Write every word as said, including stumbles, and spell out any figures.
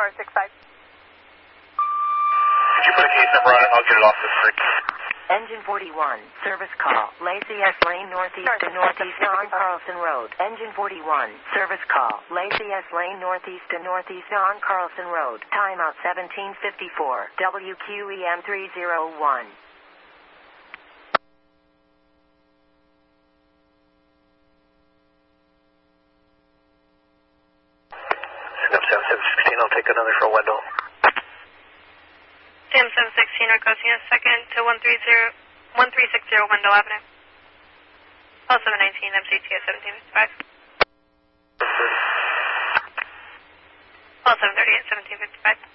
R six five. Could you put a case number on it? I'll get it off the six. Engine forty-one, service call, Lazy S Lane northeast to northeast on Carlson Road. Engine forty-one, service call, Lazy S Lane northeast to northeast on Carlson Road. Timeout seventeen fifty-four, W Q E M three zero one. Sam seven sixteen, I'll take another for Wendell. Sam seven sixteen requesting a second to one three zero, one three six zero Wendell Avenue. Call seven nineteen, M C T S seventeen fifty-five. Call seven thirty-eight, seventeen fifty-five.